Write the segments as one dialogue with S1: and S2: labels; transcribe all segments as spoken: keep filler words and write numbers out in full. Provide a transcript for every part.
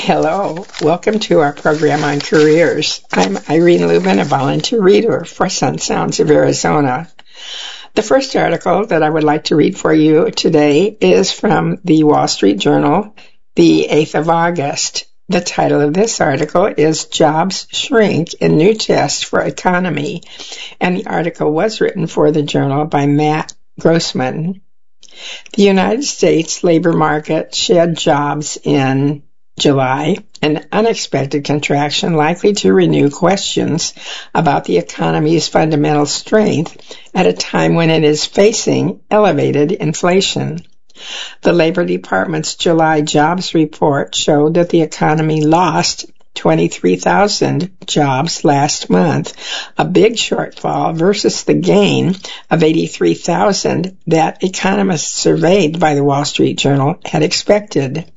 S1: Hello, welcome to our program on careers. I'm Irene Lubin, a volunteer reader for Sun Sounds of Arizona. The first article that I would like to read for you today is from the Wall Street Journal, the eighth of August. The title of this article is Jobs Shrink in New Test for Economy, and the article was written for the Journal by Matt Grossman. The United States labor market shed jobs in July, an unexpected contraction likely to renew questions about the economy's fundamental strength at a time when it is facing elevated inflation. The Labor Department's July jobs report showed that the economy lost twenty-three thousand jobs last month, a big shortfall versus the gain of eighty-three thousand that economists surveyed by the Wall Street Journal had expected.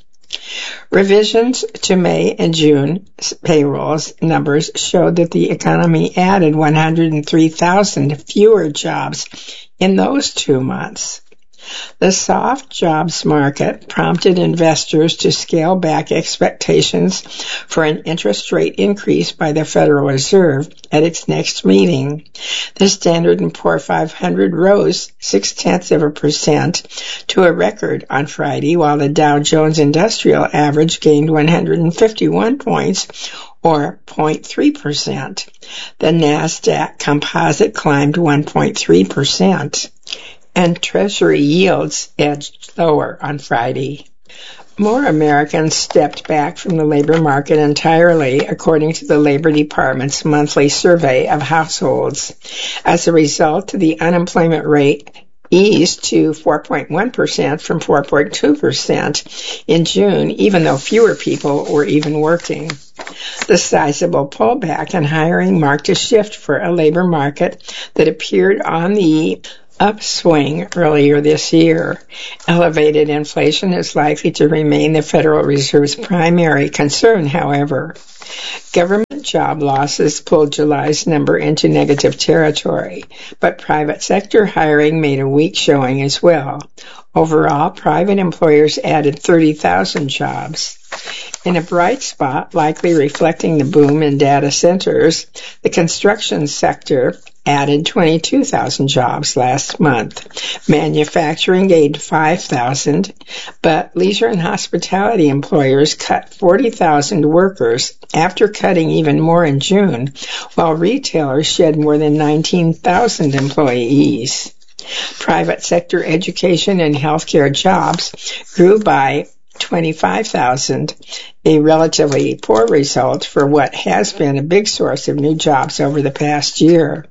S1: Revisions to May and June payrolls numbers showed that the economy added one hundred three thousand fewer jobs in those two months. The soft jobs market prompted investors to scale back expectations for an interest rate increase by the Federal Reserve at its next meeting. The Standard and Poor's five hundred rose six-tenths of a percent to a record on Friday, while the Dow Jones Industrial Average gained one hundred fifty-one points, or zero point three percent. The NASDAQ Composite climbed one point three percent. And Treasury yields edged lower on Friday. More Americans stepped back from the labor market entirely, according to the Labor Department's monthly survey of households. As a result, the unemployment rate eased to four point one percent from four point two percent in June, even though fewer people were even working. The sizable pullback in hiring marked a shift for a labor market that appeared on the upswing earlier this year. Elevated inflation is likely to remain the Federal Reserve's primary concern, however. Government job losses pulled July's number into negative territory, but private sector hiring made a weak showing as well. Overall, private employers added thirty thousand jobs. In a bright spot, likely reflecting the boom in data centers, the construction sector added twenty-two thousand jobs last month. Manufacturing gained five thousand, but leisure and hospitality employers cut forty thousand workers after cutting even more in June, while retailers shed more than nineteen thousand employees. Private sector education and healthcare jobs grew by twenty-five thousand, a relatively poor result for what has been a big source of new jobs over the past year.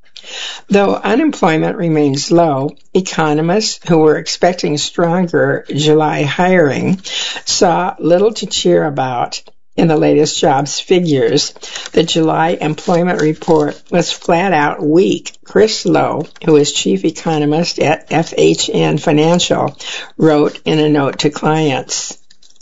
S1: Though unemployment remains low, economists who were expecting stronger July hiring saw little to cheer about in the latest jobs figures. The July employment report was flat out weak. Chris Lowe, who is chief economist at F H N Financial, wrote in a note to clients.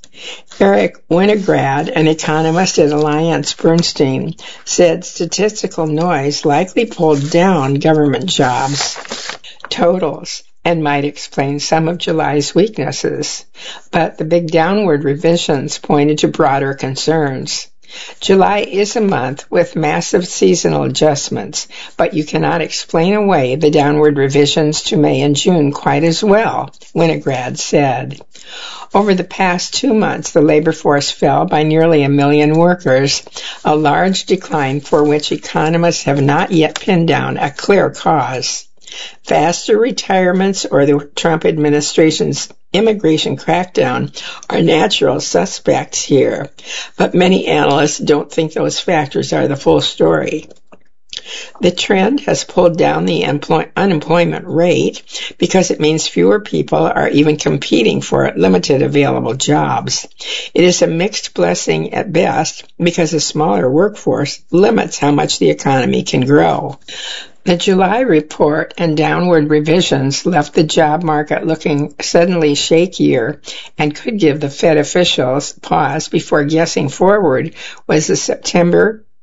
S1: Eric Winograd, an economist at AllianceBernstein, said statistical noise likely pulled down government jobs totals and might explain some of July's weaknesses, but the big downward revisions pointed to broader concerns. July is a month with massive seasonal adjustments, but you cannot explain away the downward revisions to May and June quite as well, Winograd said. Over the past two months, the labor force fell by nearly a million workers, a large decline for which economists have not yet pinned down a clear cause. Faster retirements or the Trump administration's immigration crackdown are natural suspects here, but many analysts don't think those factors are the full story. The trend has pulled down the employ- unemployment rate because it means fewer people are even competing for limited available jobs. It is a mixed blessing at best because a smaller workforce limits how much the economy can grow. The July report and downward revisions left the job market looking suddenly shakier and could give the Fed officials pause before guessing forward was the September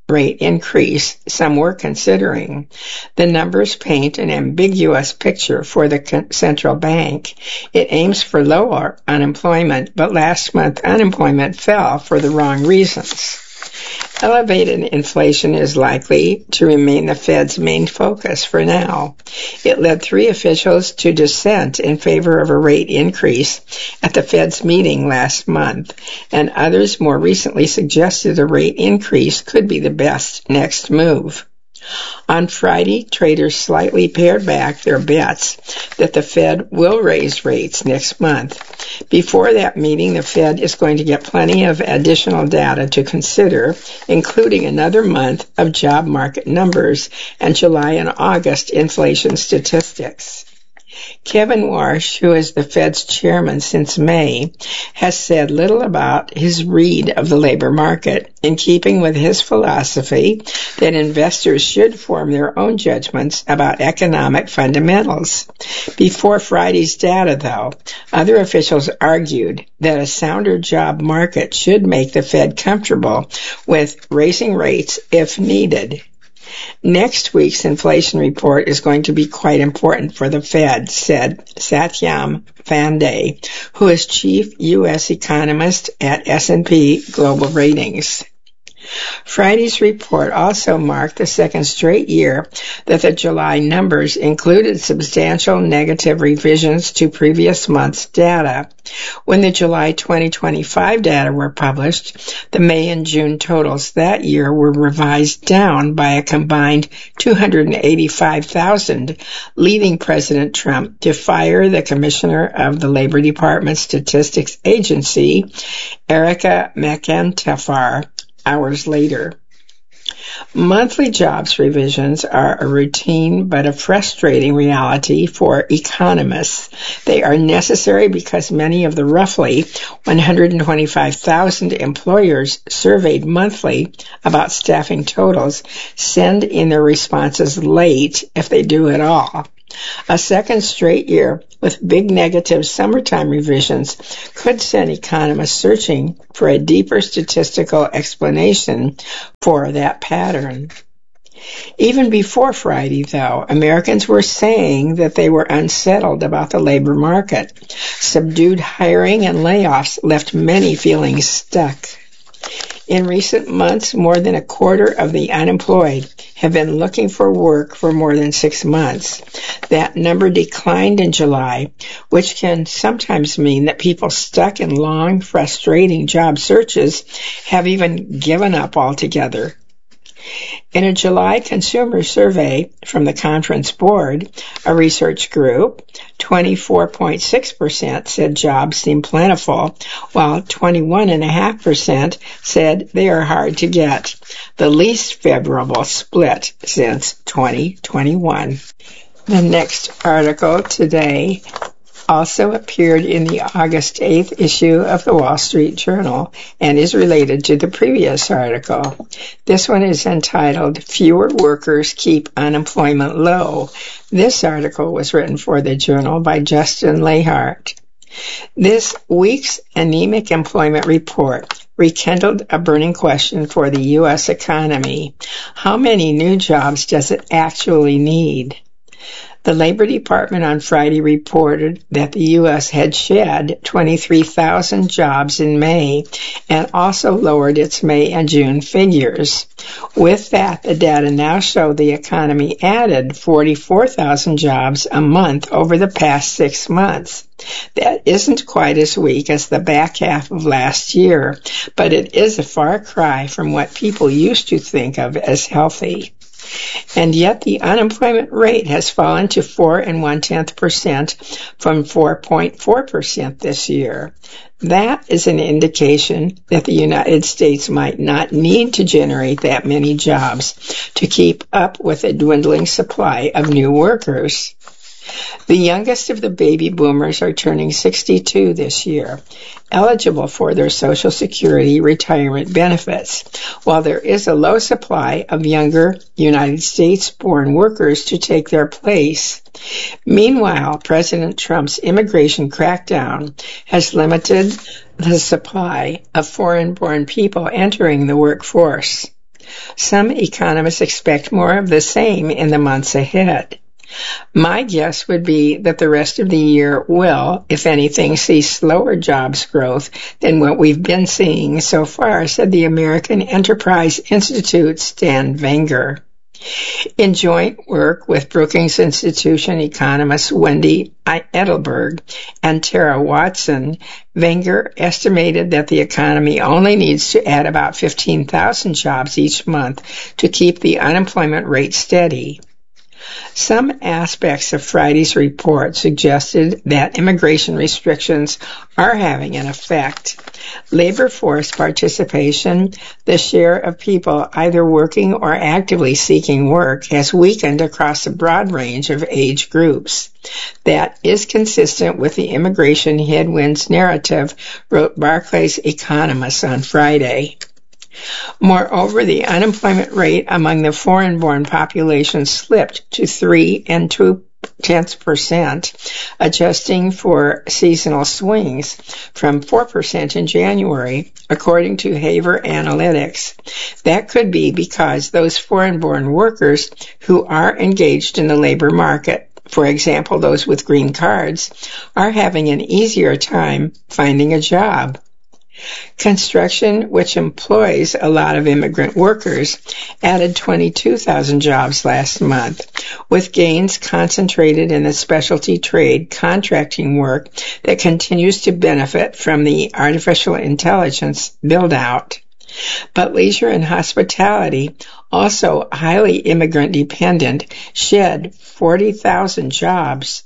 S1: rate increase some were considering. The numbers paint an ambiguous picture for the central bank. It aims for lower unemployment, but last month unemployment fell for the wrong reasons. Elevated inflation is likely to remain the Fed's main focus for now. It led three officials to dissent in favor of a rate increase at the Fed's meeting last month, and others more recently suggested a rate increase could be the best next move. On Friday, traders slightly pared back their bets that the Fed will raise rates next month. Before that meeting, the Fed is going to get plenty of additional data to consider, including another month of job market numbers and July and August inflation statistics. Kevin Warsh, who is the Fed's chairman since May, has said little about his read of the labor market, in keeping with his philosophy that investors should form their own judgments about economic fundamentals. Before Friday's data, though, other officials argued that a sounder job market should make the Fed comfortable with raising rates if needed. Next week's inflation report is going to be quite important for the Fed, said Satyam Pande, who is chief U S economist at S and P Global Ratings. Friday's report also marked the second straight year that the July numbers included substantial negative revisions to previous month's data. When the July twenty twenty-five data were published, the May and June totals that year were revised down by a combined two hundred eighty-five thousand, leading President Trump to fire the commissioner of the Labor Department Statistics Agency, Erica McEntefar, hours later. Monthly jobs revisions are a routine but a frustrating reality for economists. They are necessary because many of the roughly one hundred twenty-five thousand employers surveyed monthly about staffing totals send in their responses late, if they do at all. A second straight year with big negative summertime revisions could send economists searching for a deeper statistical explanation for that pattern. Even before Friday, though, Americans were saying that they were unsettled about the labor market. Subdued hiring and layoffs left many feeling stuck. In recent months, more than a quarter of the unemployed have been looking for work for more than six months. That number declined in July, which can sometimes mean that people stuck in long, frustrating job searches have even given up altogether. In a July consumer survey from the Conference Board, a research group, twenty-four point six percent said jobs seem plentiful, while twenty-one point five percent said they are hard to get, the least favorable split since twenty twenty-one. The next article today also appeared in the August eighth issue of the Wall Street Journal and is related to the previous article. This one is entitled, Fewer Workers Keep Unemployment Low. This article was written for the Journal by Justin Lahart. This week's anemic employment report rekindled a burning question for the U S economy. How many new jobs does it actually need? The Labor Department on Friday reported that the U S had shed twenty-three thousand jobs in May and also lowered its May and June figures. With that, the data now show the economy added forty-four thousand jobs a month over the past six months. That isn't quite as weak as the back half of last year, but it is a far cry from what people used to think of as healthy. And yet the unemployment rate has fallen to four and one-tenth percent from four point four percent this year. That is an indication that the United States might not need to generate that many jobs to keep up with a dwindling supply of new workers. The youngest of the baby boomers are turning sixty-two this year, eligible for their Social Security retirement benefits, while there is a low supply of younger United States-born workers to take their place. Meanwhile, President Trump's immigration crackdown has limited the supply of foreign-born people entering the workforce. Some economists expect more of the same in the months ahead. My guess would be that the rest of the year will, if anything, see slower jobs growth than what we've been seeing so far, said the American Enterprise Institute's Stan Wenger. In joint work with Brookings Institution economists Wendy Edelberg and Tara Watson, Wenger estimated that the economy only needs to add about fifteen thousand jobs each month to keep the unemployment rate steady. Some aspects of Friday's report suggested that immigration restrictions are having an effect. Labor force participation, the share of people either working or actively seeking work, has weakened across a broad range of age groups. That is consistent with the immigration headwinds narrative, wrote Barclays economists on Friday. Moreover, the unemployment rate among the foreign-born population slipped to three and two tenths percent, adjusting for seasonal swings, from four percent in January, according to Haver Analytics. That could be because those foreign-born workers who are engaged in the labor market, for example, those with green cards, are having an easier time finding a job. Construction, which employs a lot of immigrant workers, added twenty-two thousand jobs last month, with gains concentrated in the specialty trade contracting work that continues to benefit from the artificial intelligence build-out. But leisure and hospitality, also highly immigrant dependent, shed forty thousand jobs.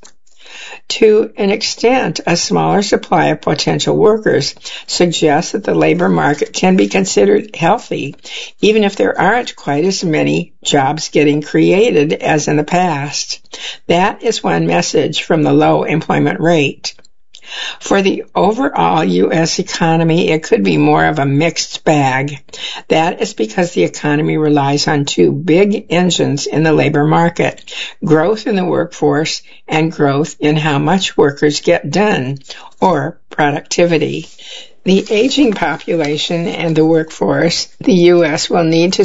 S1: To an extent, a smaller supply of potential workers suggests that the labor market can be considered healthy, even if there aren't quite as many jobs getting created as in the past. That is one message from the low employment rate. For the overall U S economy, it could be more of a mixed bag. That is because the economy relies on two big engines in the labor market: growth in the workforce and growth in how much workers get done, or productivity. The aging population and the workforce, the U S will need to